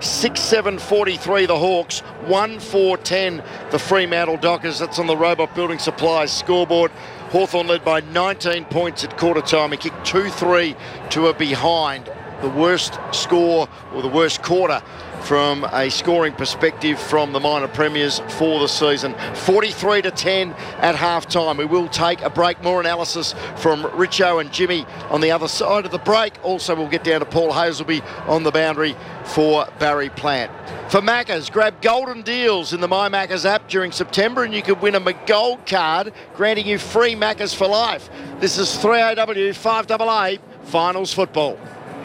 6-7-43 the Hawks, 1-4-10 the Fremantle Dockers. That's on the Robot Building Supplies scoreboard. Hawthorn led by 19 points at quarter time. He kicked 2-3 to a behind. The worst score or the worst quarter from a scoring perspective from the minor premiers for the season. 43-10 at half-time. We will take a break. More analysis from Richo and Jimmy on the other side of the break. Also, we'll get down to Paul Hazelby on the boundary for Barry Plant. For Maccas, grab golden deals in the My Maccas app during September and you could win a McGold card granting you free Maccas for life. This is 3AW 5AA Finals Football.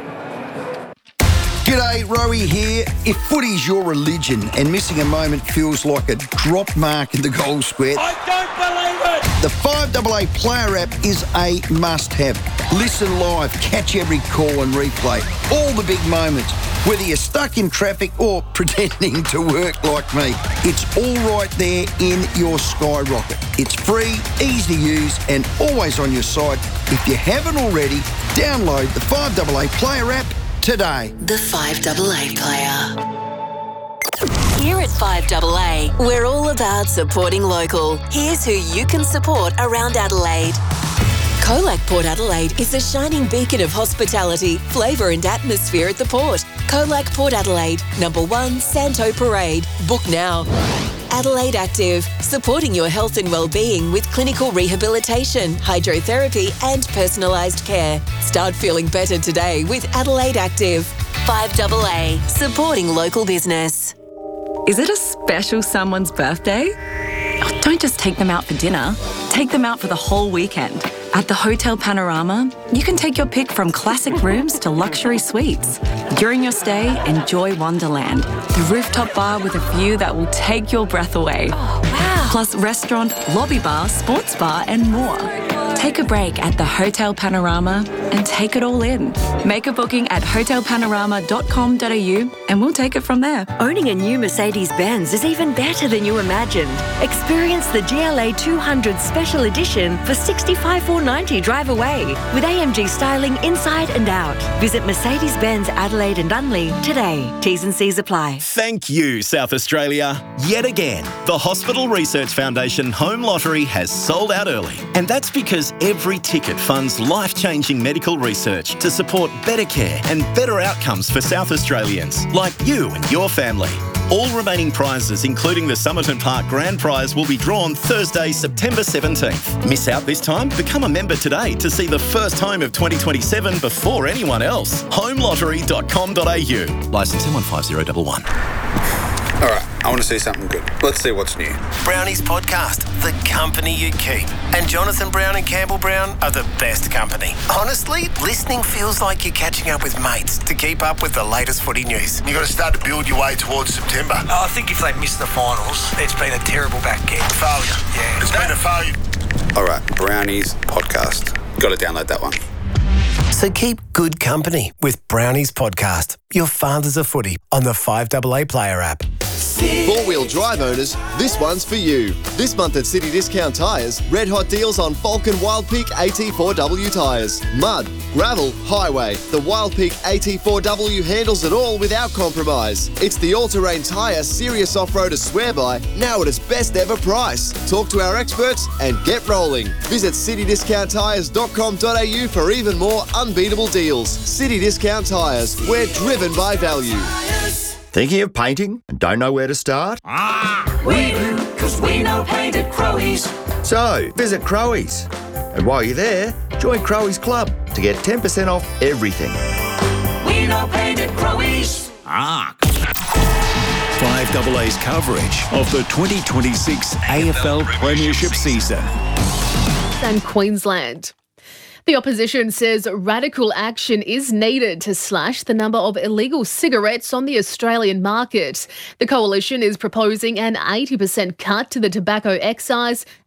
G'day, Rowie here. If footy's your religion and missing a moment feels like a drop mark in the goal square, I don't believe it! The 5AA Player app is a must-have. Listen live, catch every call and replay. All the big moments, whether you're stuck in traffic or pretending to work like me. It's all right there in your skyrocket. It's free, easy to use and always on your side. If you haven't already, download the 5AA Player app today. The 5AA Player. Here at 5AA, we're all about supporting local. Here's who you can support around Adelaide. Colac Port Adelaide is a shining beacon of hospitality, flavour and atmosphere at the port. Colac Port Adelaide, number 1 Santo Parade. Book now. Adelaide Active, supporting your health and well-being with clinical rehabilitation, hydrotherapy and personalised care. Start feeling better today with Adelaide Active. 5AA, supporting local business. Is it a special someone's birthday? Oh, don't just take them out for dinner. Take them out for the whole weekend. At the Hotel Panorama, you can take your pick from classic rooms to luxury suites. During your stay, enjoy Wonderland, the rooftop bar with a view that will take your breath away. Oh, wow. Plus restaurant, lobby bar, sports bar and more. Take a break at the Hotel Panorama and take it all in. Make a booking at hotelpanorama.com.au and we'll take it from there. Owning a new Mercedes-Benz is even better than you imagined. Experience the GLA 200 Special Edition for $65,490 drive away with AMG styling inside and out. Visit Mercedes-Benz Adelaide and Dunley today. T's and C's apply. Thank you, South Australia. Yet again, the Hospital Research Foundation Home Lottery has sold out early. And that's because every ticket funds life-changing medical research to support better care and better outcomes for South Australians, like you and your family. All remaining prizes, including the Somerton Park Grand Prize, will be drawn Thursday, September 17th. Miss out this time? Become a member today to see the first home of 2027 before anyone else. Homelottery.com.au. Licence M15011. All right. I want to see something good. Let's see what's new. Brownies Podcast, the company you keep. And Jonathan Brown and Campbell Brown are the best company. Honestly, listening feels like you're catching up with mates to keep up with the latest footy news. You've got to start to build your way towards September. I think if they miss the finals, it's been a terrible back end. Failure. Yeah. It's been a failure. All right, Brownies Podcast. Got to download that one. So keep good company with Brownies Podcast, your fathers of footy, on the 5AA Player app. Four-wheel drive owners, this one's for you. This month at City Discount Tyres, red hot deals on Falcon Wild Peak AT4W tyres. Mud, gravel, highway. The Wild Peak AT4W handles it all without compromise. It's the all-terrain tyre serious off-roader swear by, now at its best ever price. Talk to our experts and get rolling. Visit citydiscounttyres.com.au for even more unbeatable deals. City Discount Tyres, we're driven by value. Thinking of painting and don't know where to start? We do, because we know paint at Crowies. So, visit Crowies. And while you're there, join Crowies Club to get 10% off everything. We know paint at Crowies. 5AA's coverage of the 2026 AFL Premiership season. And Queensland. The opposition says radical action is needed to slash the number of illegal cigarettes on the Australian market. The coalition is proposing an 80% cut to the tobacco excise